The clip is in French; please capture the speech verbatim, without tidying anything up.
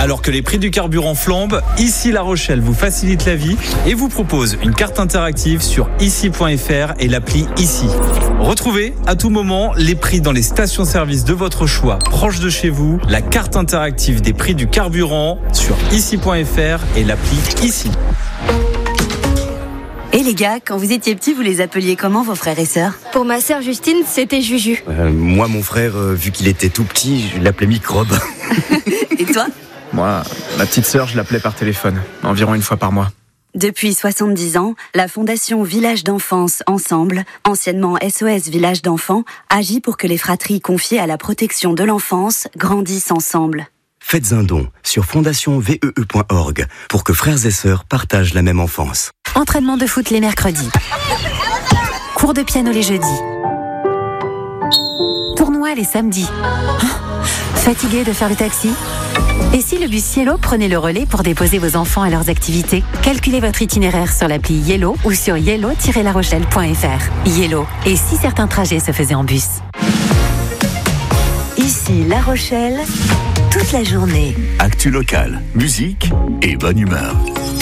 Alors que les prix du carburant flambent, Ici La Rochelle vous facilite la vie et vous propose une carte interactive sur ici point f r et l'appli Ici. Retrouvez à tout moment les prix dans les stations-service de votre choix, proche de chez vous, la carte interactive des prix du carburant sur ici point f r et l'appli Ici. Et les gars, quand vous étiez petits, vous les appeliez comment vos frères et sœurs ? Pour ma sœur Justine, c'était Juju. Euh, moi, mon frère, euh, vu qu'il était tout petit, je l'appelais Microbe. Et toi ? Moi, ma petite sœur, je l'appelais par téléphone, environ une fois par mois. Depuis soixante-dix ans, la Fondation Village d'Enfance Ensemble, anciennement S O S Village d'Enfants, agit pour que les fratries confiées à la protection de l'enfance grandissent ensemble. Faites un don sur fondation v e e point org pour que frères et sœurs partagent la même enfance. Entraînement de foot les mercredis. Cours de piano les jeudis. Tournoi les samedis. Oh, fatigué de faire le taxi ? Et si le bus Yellow prenait le relais pour déposer vos enfants à leurs activités ? Calculez votre itinéraire sur l'appli Yellow ou sur yellow tiret la rochelle point f r. Yellow. Et si certains trajets se faisaient en bus ? Ici La Rochelle, toute la journée. Actu locale, musique et bonne humeur.